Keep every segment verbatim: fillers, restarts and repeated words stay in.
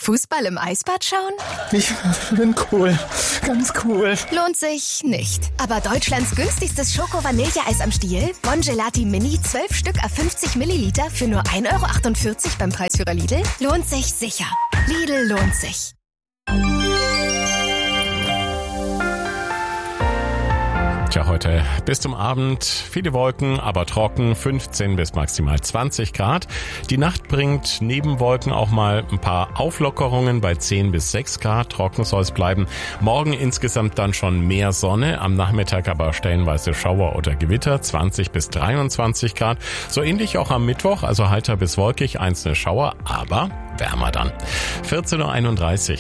Fußball im Eisbad schauen? Ich bin cool. Ganz cool. Lohnt sich nicht. Aber Deutschlands günstigstes Schoko-Vanilleeis am Stiel, Bon Gelati Mini, zwölf Stück à fünfzig Milliliter für nur ein Euro achtundvierzig beim Preisführer Lidl, lohnt sich sicher. Lidl lohnt sich. Tja, heute bis zum Abend viele Wolken, aber trocken, fünfzehn bis maximal zwanzig Grad. Die Nacht bringt neben Wolken auch mal ein paar Auflockerungen bei zehn bis sechs Grad. Trocken soll es bleiben. Morgen insgesamt dann schon mehr Sonne, am Nachmittag aber stellenweise Schauer oder Gewitter, zwanzig bis dreiundzwanzig Grad. So ähnlich auch am Mittwoch, also heiter bis wolkig, einzelne Schauer, aber wärmer dann. vierzehn Uhr einunddreißig.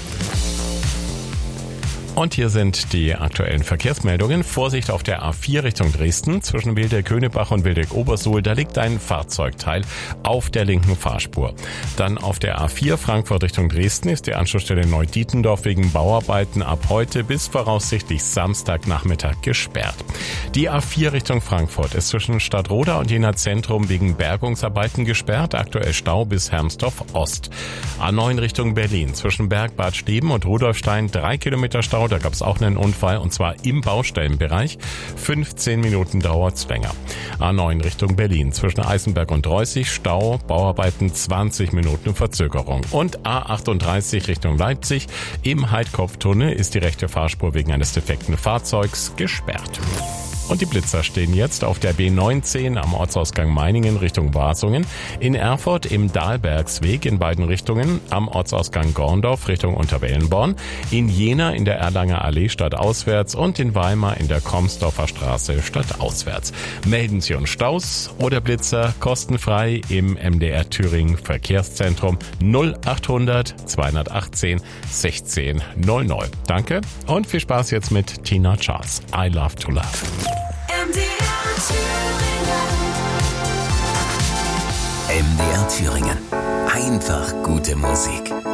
Und hier sind die aktuellen Verkehrsmeldungen. Vorsicht auf der A vier Richtung Dresden. Zwischen Wildeck-Könebach und Wildeck-Obersuhl, da liegt ein Fahrzeugteil auf der linken Fahrspur. Dann auf der A vier Frankfurt Richtung Dresden ist die Anschlussstelle Neudietendorf wegen Bauarbeiten ab heute bis voraussichtlich Samstagnachmittag gesperrt. Die A vier Richtung Frankfurt ist zwischen Stadtroda und Jena Zentrum wegen Bergungsarbeiten gesperrt. Aktuell Stau bis Hermsdorf Ost. A neun Richtung Berlin zwischen Bergbad Steben und Rudolfstein drei Kilometer Stau. Da gab es auch einen Unfall und zwar im Baustellenbereich. fünfzehn Minuten dauert's länger. A neun Richtung Berlin zwischen Eisenberg und Reußig Stau, Bauarbeiten zwanzig Minuten Verzögerung. Und A achtunddreißig Richtung Leipzig im Heidkopftunnel ist die rechte Fahrspur wegen eines defekten Fahrzeugs gesperrt. Und die Blitzer stehen jetzt auf der B neunzehn am Ortsausgang Meiningen Richtung Wasungen, in Erfurt im Dahlbergsweg in beiden Richtungen, am Ortsausgang Gorndorf Richtung Unterwellenborn, in Jena in der Erlanger Allee stadtauswärts und in Weimar in der Kromsdorfer Straße stadtauswärts. Melden Sie uns Staus oder Blitzer kostenfrei im M D R Thüringen Verkehrszentrum null achthundert zweihundertachtzehn sechzehn null null. Danke und viel Spaß jetzt mit Tina Charles. I Love to Love. M D R Thüringen. M D R Thüringen. Einfach gute Musik.